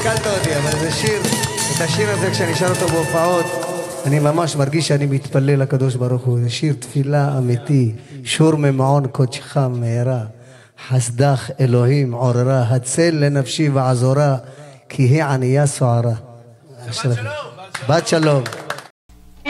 התסכלת אותי, אבל זה שיר, את השיר הזה כשאני שר אותו בהופעות, אני ממש מרגיש שאני מתפלל לקדוש ברוך הוא. זה שיר תפילה אמיתי, שור ממעון קודשך מהרה, חסדך אלוהים עוררה, הצל לנפשי ועזורה, כי היא ענייה סוערה. בת שלום.